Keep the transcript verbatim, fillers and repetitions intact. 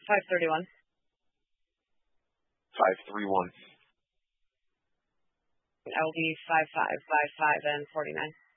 five thirty-one. five thirty-one. I will be five five, five five, and forty-nine.